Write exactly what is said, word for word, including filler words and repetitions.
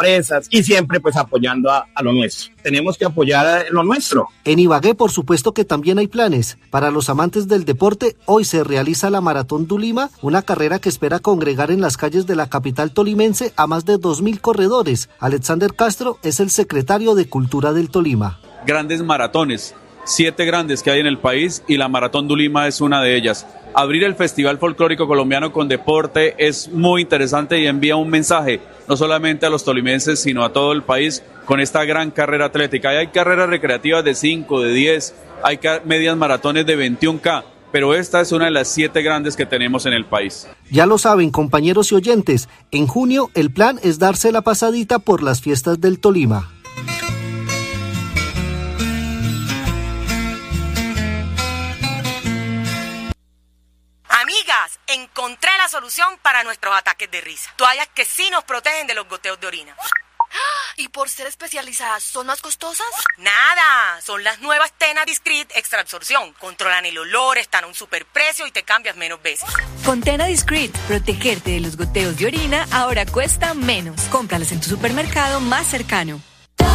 empresas y siempre pues apoyando a, a lo nuestro. Tenemos que apoyar a lo nuestro. En Ibagué, por supuesto que también hay planes. Para los amantes del deporte, hoy se realiza la Maratón Tolima, una carrera que espera congregar en las calles de la capital tolimense a más de dos mil corredores. Alexander Castro es el secretario de Cultura del Tolima. Grandes maratones, siete grandes que hay en el país y la Maratón Tolima es una de ellas. Abrir el Festival Folclórico Colombiano con deporte es muy interesante y envía un mensaje, no solamente a los tolimenses, sino a todo el país, con esta gran carrera atlética. Y hay carreras recreativas de cinco, de diez, hay medias maratones de veintiún K, pero esta es una de las siete grandes que tenemos en el país. Ya lo saben, compañeros y oyentes, en junio el plan es darse la pasadita por las fiestas del Tolima. Amigas, encontré la solución para nuestros ataques de risa. Toallas que sí nos protegen de los goteos de orina. ¿Y por ser especializadas, son más costosas? Nada, son las nuevas Tena Discreet Extra Absorción. Controlan el olor, están a un superprecio y te cambias menos veces. Con Tena Discreet, protegerte de los goteos de orina ahora cuesta menos. Cómpralas en tu supermercado más cercano.